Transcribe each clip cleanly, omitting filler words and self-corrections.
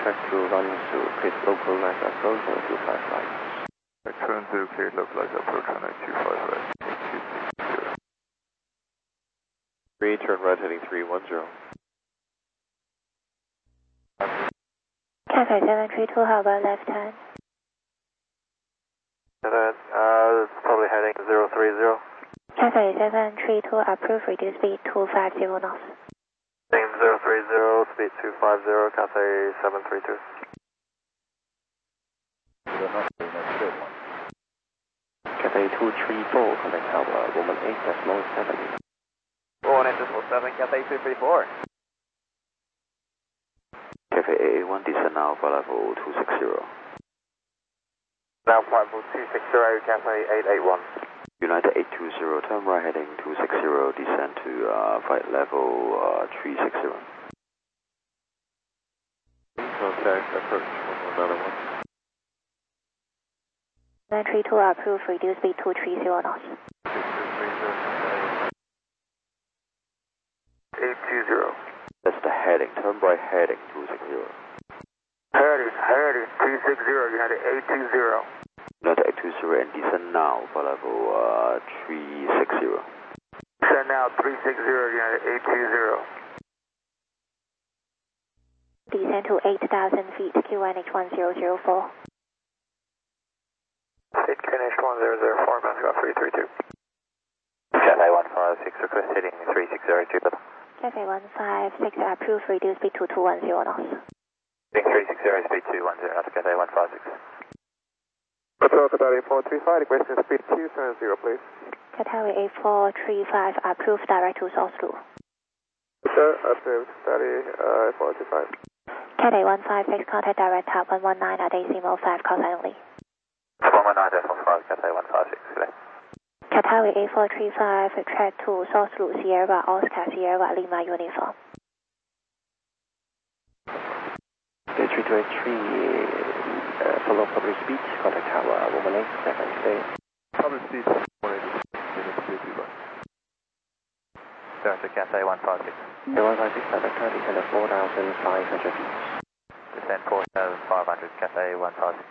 Track to run through, please localize approach on 25 right. Turn to clear localize approach on 25 right. 3, turn right heading 310. Cathay 732, how about left hand? It's probably heading 030. Cathay 732, approve, reduce speed 250 knots. Heading 030, speed 250, Cathay 732. Cathay 234, contact tower, Woman 8, decimal 7. Woman 8, decimal 7, Cathay 234. Cathay AA1, descend now, for level 260. Now flight level 260, Cathay 881. United 820, turn right heading 260, descend to flight level 360. Contact approach 111. 732, approve, reduce speed 230 knots. 820. That's the heading, turn right heading 260. Heading 260, United 820. United 820 and descend now for level 360. Descend now 360, United 820. Descend to 8,000 feet, QNH 1004. Seat QNH 1004, Mascot 332. Cathay 156, request heading 360 level. Cathay 156, approve, reduce speed to 210 knots. Heading 360, speed 210 knots, Cathay 156. Hotel Qatar 8435, requesting speed 270 please. Qatar 8435, approve, direct to South Loop. Sir, approved, Qatar 8435. Cathay 156, contact direct top 119 at decimal 5, call sign only. 119.5, Cathay 156, today. Qatar 8435, track to South Loop, Sierra, Oscar, Sierra, Lima, uniform. Gate 3283, follow public speed, contact tower, Woman 8, 7 Public speed 180, Delta Cathay 156. 156, vector, descend at 4,500 feet. Descend 4,500, Cathay 156.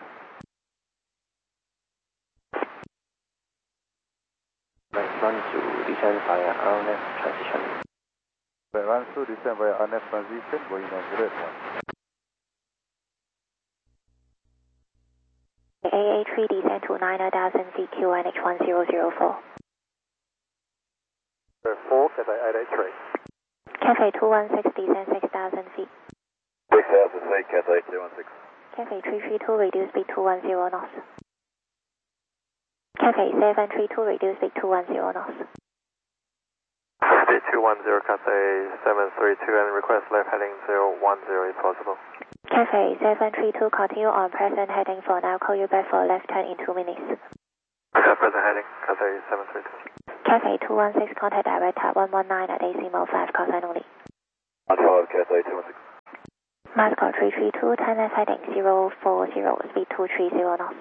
Run to descend via RNF transition. Run through descend via RNF transition, going on red one. AA3, descend to 9,000 feet, QNH 1004. 4, Cathay 883. Cathay 216, descend 6,000 feet. 6,000 feet, Cathay 216. Cathay 332, reduce speed 210 knots. Cathay 732, reduce speed 210 knots. Speed 210, Cathay 732, and request left heading 010 if possible. Cathay 732, continue on present heading for now, call you back for left turn in 2 minutes. Present heading, Cathay 732. Cathay 216, contact direct top 119 at decimal 5, call sign only. 15, Cathay 216. Mascot 332, time left heading 040, speed 230 knots.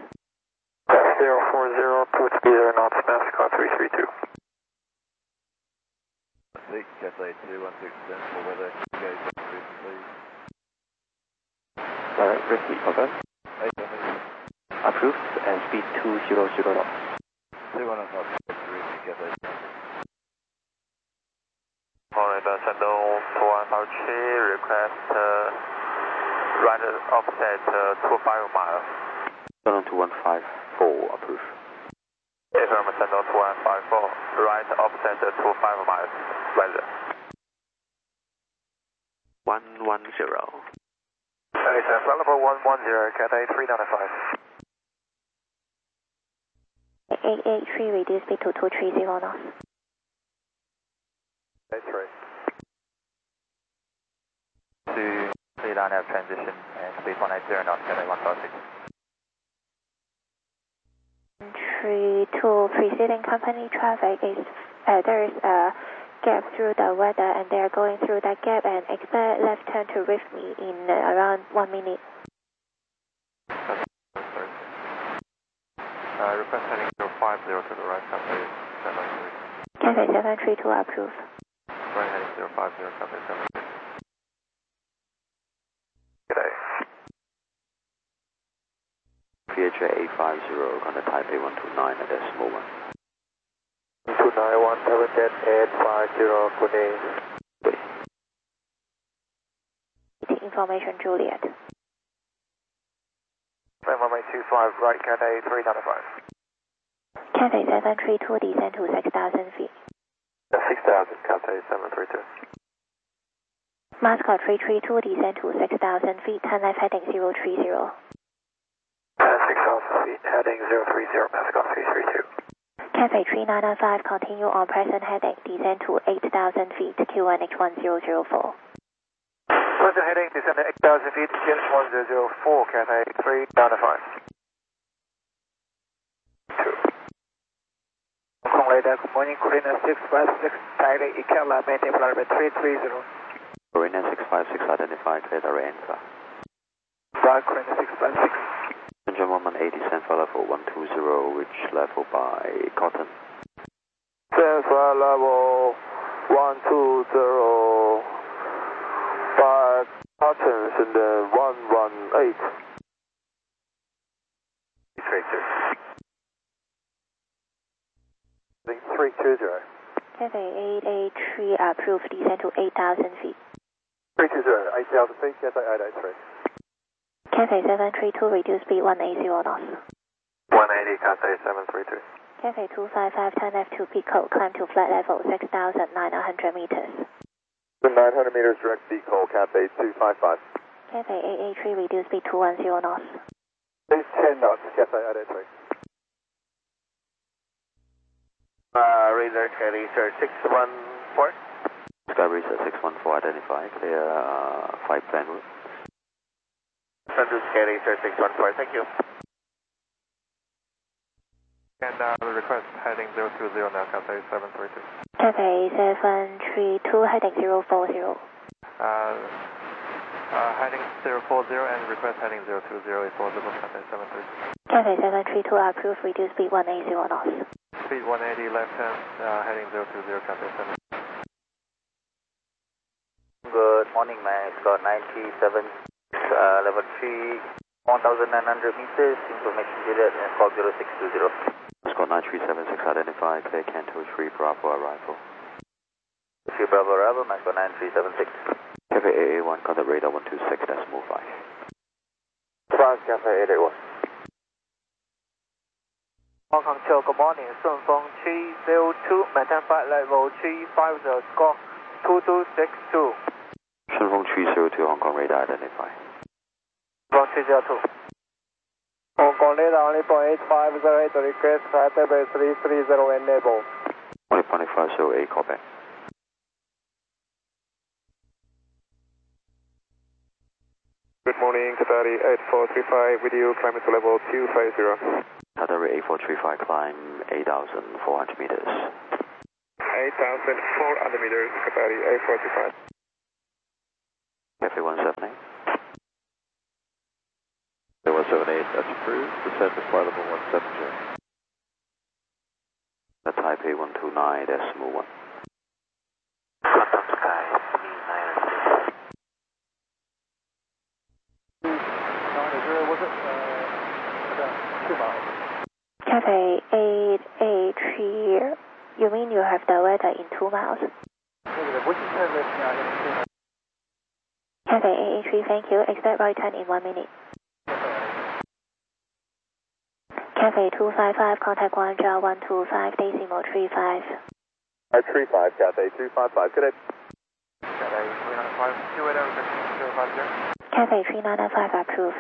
040, 230 knots, Mascot 332. Cathay 216, for weather, engage, please. Repeat, over. Approved, and speed 200 knots. 200 knots, Cathay. Alright, Shandong 2153, request right offset 25 miles. Shandong 2154, approved. Affirm Shandong 2154, right offset 25 miles, weather. 110. Okay, sir, flight level 110, Cathay 395. 883, reduce speed to 230 knots. 83. To lead on air transition and speed 180 knots, Cathay 156. To preceding company traffic is there is a gap through the weather and they are going through that gap and expect left turn to reach me in around 1 minute. Request heading 050 to the right, Cathay 732. Cathay 732, approve. Right heading 050, Cathay 732. Good day. CHA 850, contact Taipei 129 at decimal 1. 291 good day. Information Juliet. Runway 25, right, Cathay 395. Cathay 732, descend to 6,000 feet. 6,000, Cathay 732. Mascot 332, descend to 6,000 feet, turn left heading 030. 6,000 feet, heading 030, Mascot 332. Cathay 3995, continue on present heading, descend to 8,000 feet, Q1H1004. Present heading, descend to 8,000 feet, Q1004, Cathay 395. 2. Hong Kong radar, good morning, Korean 656, Taipei, Ikela, maintain flight 330. Korean 656 identified, clear the infra. Right, Korean 656. Engine 118, descend for level 120, which level by Cotton? Descend for level 120 by Cottons and then 118. 320. Cathay 883, approved, descend to 8,000 feet. 320, 8,000 feet, Cathay 883. Cathay 732, reduce speed 180 knots. 180, Cathay 732. Cathay 255, turn left to Pico, climb to flat level 6,900 meters. 900 meters direct decoll, Cathay 255. Cathay 883, reduce speed 210 knots. 10 knots, Cathay 883. Radar Sky Research 614. Sky Research 614 identified, clear flight plan route. Central Sky Research 614, thank you. And the request heading 020 now, Cathay 732. Cathay 732, heading 040. Heading 040 and request heading 020 is audible, Cathay 732. Cathay 732, approved, reduce speed 180 knots. Speed 180 left hand, heading 020, Cathay 732. Good morning, Mascot 937, level 3, 1,900 meters, information Juliet, and squawk 0620. Mascot 9376 identified, clear Canto 3 Bravo arrival. 3 Bravo arrival, Mascot 9376. Cathay 881, contact radar 126 decimal 5. 5, Cathay 881. Hong Kong Chill, good morning, Sunfeng 302, maintain flight level 350, squawk 2262. Sunfeng 302, Hong Kong radar identified. From 302. Hong Kong radar only point 8508, request Taipei 330 enable. 1.508, call back. Good morning, Qatari 8435, with you, climbing to level 250. Qatari 8435, climb 8,400 meters. 8,400 meters, Qatari 8435. Cathay 178. Cathay 178, that's approved. Descend to flight level 170. The Taipei 129 decimal 1. Quantum Sky, Cathay 883, you mean you have the weather in 2 miles? Cathay 883, thank you. Expect right turn in 1 minute. Cathay 255, contact Guangzhou 125, decimal 35. 35, Cathay 255, good day. Cathay 395, 280, Cathay 3995, approved.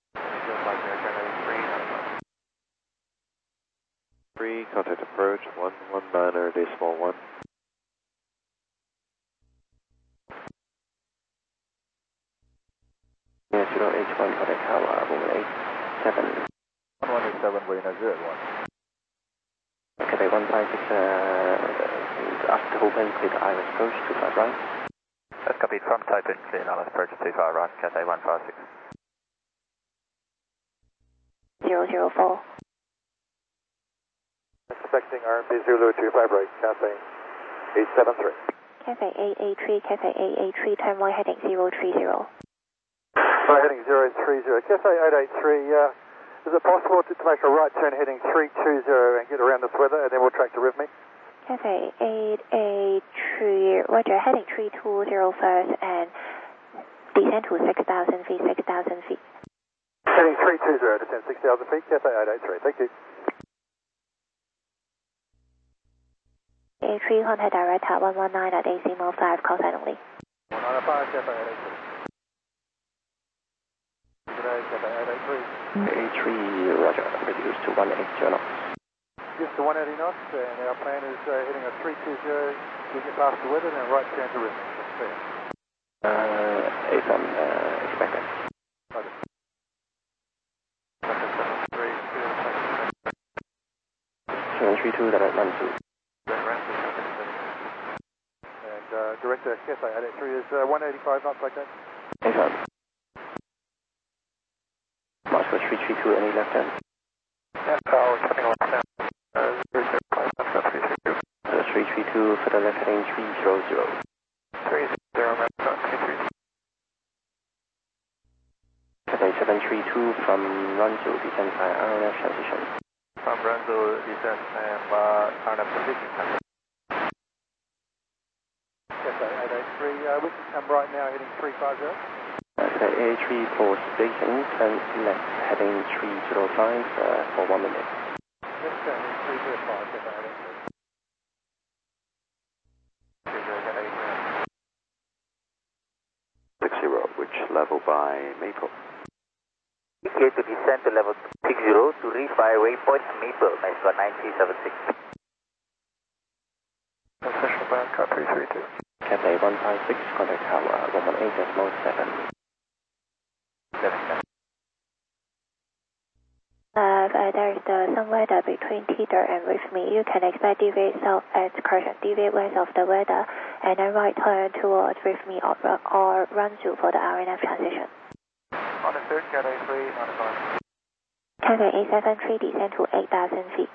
3, contact approach 119er decimal 1. Yeah, 081, contact tower, 187. 117, waiting at 01. Cathay 156, after open, clear the Iris approach, 25 right. That's copied from Taipei, clear Alice approach 25 right, Cathay 156. 004. Expecting RMB Zulu 25 right, Cathay 873. Cathay 883, Cathay 883, turn right heading 030. Right, heading 030, Cathay 883, Is it possible to make a right turn heading 320 and get around this weather, and then we'll track to RIV me? Cafe 883, Roger, heading 320 first and descend to 6,000 feet, 6,000 feet. Heading 320, descend 6,000 feet, Cafe 883, thank you. 83, contact direct at 119 at AC mode 5, call sign only. 195, Cafe 883. Today, Cafe 883. 83, Roger, reduce to 180 knots. Just to 180 knots, and our plan is heading a 320 to get past the weather, and then right turn to RIV. That's fair. AFM expected. Roger. 732, direct run to. And director Cafe 883 is 185 knots like that. AFM. Moscow 332, any left hand? Yeah, we're coming left down. 332 for the left heading 300. 30, Cafe 732 from Runzo, descend by RNF transition. From Runzo, descend and RNF transition. Cafe 883, we can come right now heading 350. Cafe 883 for spacing, turn left heading 305 for 1 minute. Let's turn in 305, Cafe 883. 60, which level by Maple? Okay, to descend to level 60 to reach by waypoint Maple, Mexico 9376. Official bound, cut 332. Cafe 156, contact tower 118.7. There is some weather between Teeter and with me. You can expect deviate south deviate west of the weather, and then right turn towards with me or run to for the RNF transition. On the third, Cat 83, 95. Cafe 873, descend to 8,000 feet.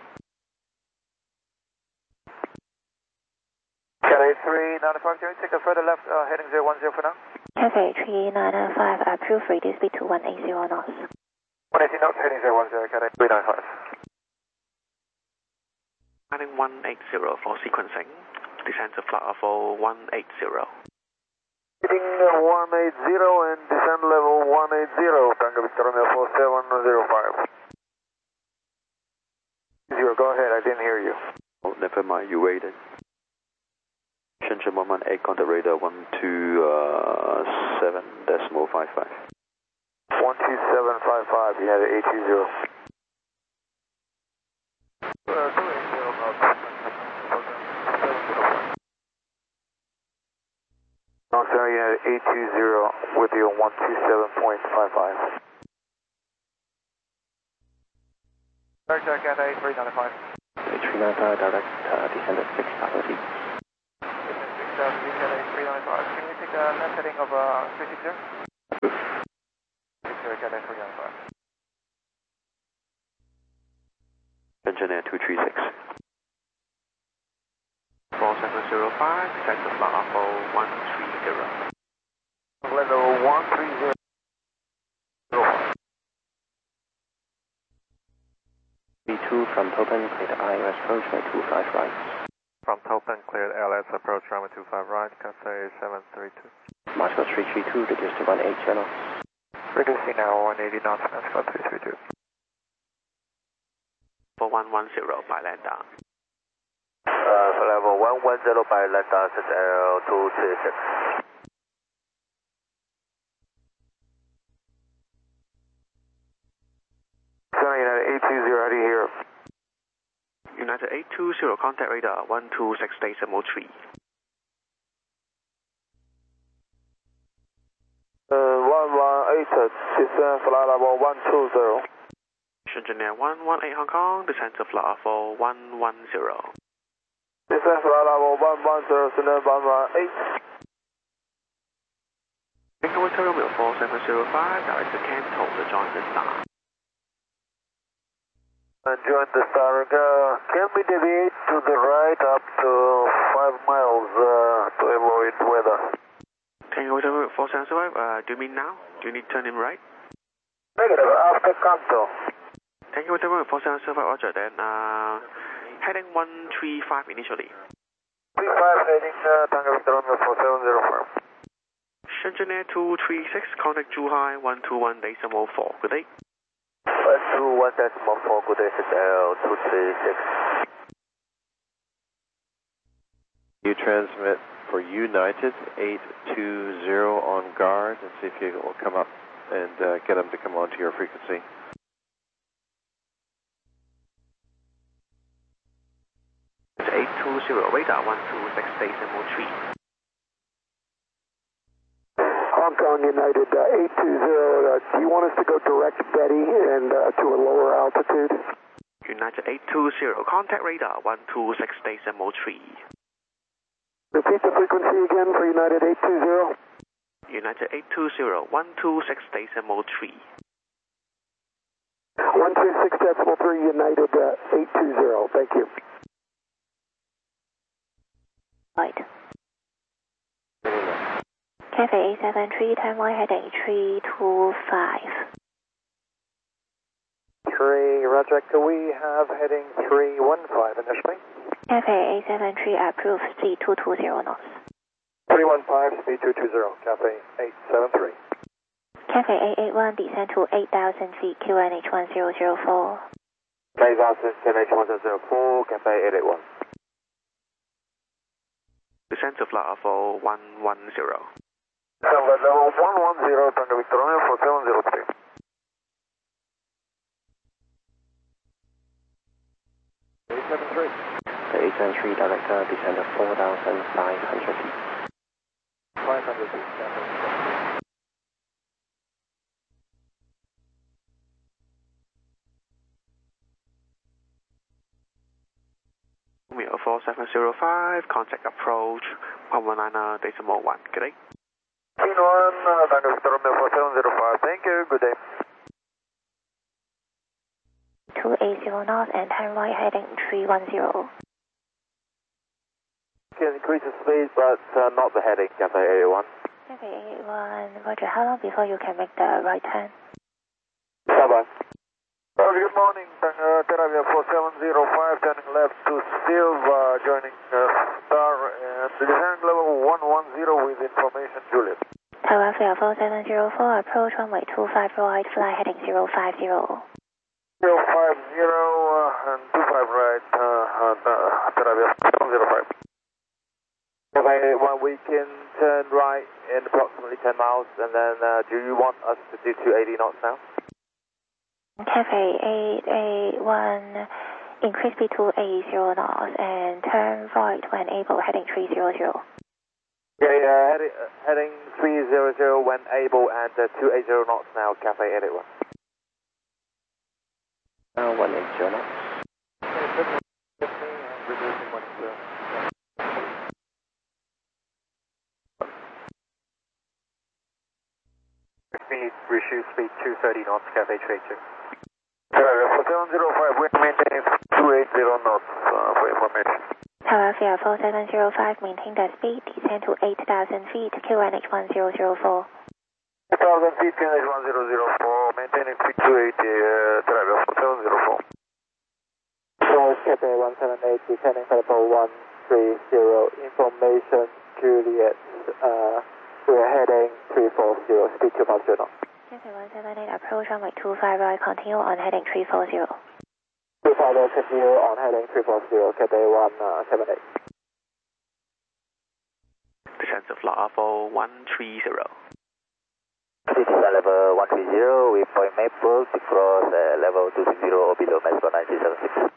Cat 83, 95, can we take a further left heading 010 for now? Cafe 3995, approve reduce speed to 180 knots. 180 knots, heading 010, Cat 8395. Heading 180 for sequencing. Descend to flight level 180. Heading 180 and descend level 180, Tango Victor Romeo 4705. 0, go ahead, I didn't hear you. Oh, never mind, you waited. Shenzhen 118, contact radar 127.55. 12755, you had an 820. No, sir, you had 820 with you on 127.55. Director, Cat 8395. 8395, direct descend at 6,000 feet. 6,000 feet, Cat 8395. Can we take a left heading of 360? Cat 8395. Engineer 236. 4705, descend to flight level 130. Level 130. B2 from Topen, clear the ILS approach by 25 right. From Topen, cleared LS approach runway 25 right, Cathay 732. Moscow 332, reduce to 180 knots. Reducing now 180 knots, Moscow 332. For 110 by land down. For level 110 by land down, L236. United 820, how do you hear? United 820, contact radar 126 decimal 3. 118, descend flight level 120. Shenzhen 118 Hong Kong, descend to flight level 110. Descend flight level 110, Shenzhen 118. Bingo Victoria Romeo 4705, direct to Canton to join the star. And join the star. Can we deviate to the right up to 5 miles to avoid weather? Tango Victoria 4705, do you mean now? Do you need to turn in right? Negative, after Kanto. Thank you, Delta 4705, Roger. Then heading 135 initially. 35 heading Tango Victor Romeo 4705. Engineer 236, contact Zhuhai 121.4. Good day. 121.4, good day, L236. You transmit for United 820 on guard and see if you will come up and get them to come onto your frequency. It's 820, radar 126, decimal 3. Hong Kong United 820, do you want us to go direct Betty and to a lower altitude? United 820, contact radar 126, decimal 3. Repeat the frequency again for United 820. United 820, 126, decimal 3. 126 decimal 3, United 820, thank you. Right. Cafe 873, turn right heading 325. 3, Roger, can we have heading 315 initially? Cafe 873, approved speed 220 knots. 315, speed 220, Cafe 873. Cafe 881, descend to 8,000 feet, QNH 1004. 8,000, QNH 1004, Cafe 881. Descend to flight level 110. Level 110, Tango Victor Romeo 4703. The 873 director, descend to 4,500 feet. 500 feet, Cafe. Romeo 4705, contact approach 119.1. Good day. 1, Tango Victor Romeo 4705, thank you, good day. 280 knots and turn right heading 310. Can increase the speed, but not the heading, Cafe 881. Cafe 881, Roger, how long before you can make the right turn? Bye-bye. Good morning, Teravia 4705, turning left to Silva, joining Star, and descending level 110 with information, Juliet. Teravia 4704, approach runway 25 right, fly heading 050. 050 and 25 right, Teravia 705. Cafe 881, we can turn right in approximately 10 miles, and then do you want us to do 280 knots now? Cafe 881, increase speed to 80 knots and turn right when able, heading 300. Yeah, heading 300 when able, and 280 knots now, Cafe 881. 180 knots. Reshoot speed 230 knots, Cafe 382. 4705, we're maintaining 280 knots for information. Teravia 4705, maintain the speed, descend to 8,000 feet, QNH 1004. 8,000 feet, QNH 1004, maintaining speed 280, Teravia 4704. Source Cafe 178, descending level 130, information, Juliet, we're heading 340, speed 250 knots. Cafe 178, approach runway 25 right, continue on heading 340. 250, continue on heading 340, Cafe 178. Descend to flight level 130. Descend level 130, we point Maple to cross level 260 or below Mexico 976.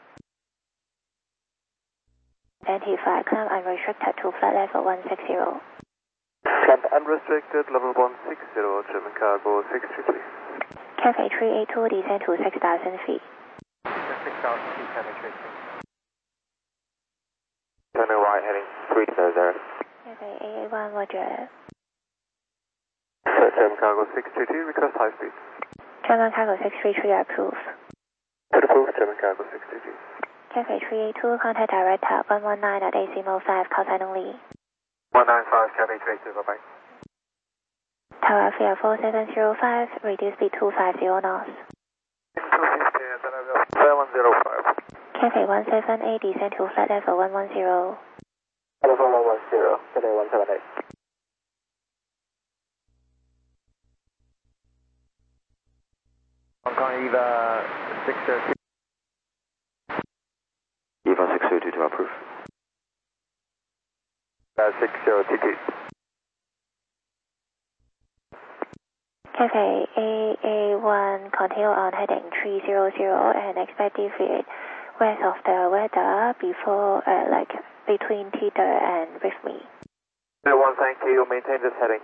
Identify, climb unrestricted to flight level 160. Climb unrestricted, level 160, German cargo 633. Cafe 382, descend to 6,000 feet. 6,000 feet, Cafe 382. Turning right, heading 300. Cafe 881, Roger. German cargo 633, request high speed. German cargo 633, approved. Approved, German cargo 633. Cafe 382, contact director 119 at decimal 5, call sign only. 195, Cafe 382, bye-bye. Teravia 4705, reduce speed 250 knots. 250, Teravia Cafe 178, descend to flight level 110. Level 110, Cafe 178. Hong Kong EVA 602. EVA 602 to approve. 6022. Cafe AA1, continue on heading 300 and expect deviate west of the weather before, between Teeter and with me. 1, thank you. Maintain this heading.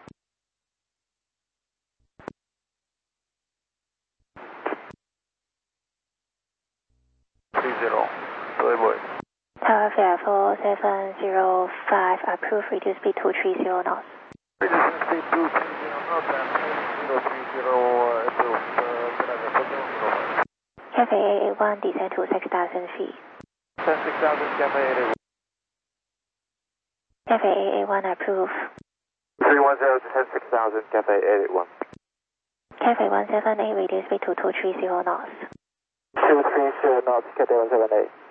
Tower Fair 4705, approve, reduce speed to 30 knots. Reduce speed to 30 knots and 030 approved. Cafe AA1, descend to 6,000 feet. 6,000, Cafe 881. Cafe AA1, approve. 310, descend 6,000, Cafe 881. Cafe 178, reduce speed to 230 knots. 230 knots, Cafe 178.